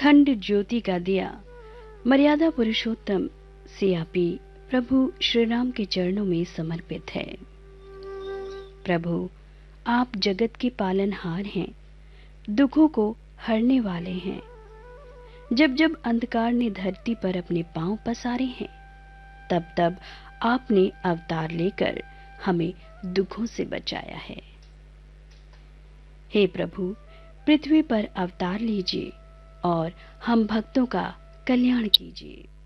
अखंड ज्योति का दिया मर्यादा पुरुषोत्तम सियापी प्रभु श्री राम के चरणों में समर्पित है। प्रभु, आप जगत के पालनहार हैं, दुखों को हरने वाले हैं। जब जब अंधकार ने धरती पर अपने पांव पसारे हैं, तब तब आपने अवतार लेकर हमें दुखों से बचाया है। हे प्रभु, पृथ्वी पर अवतार लीजिए और हम भक्तों का कल्याण कीजिए।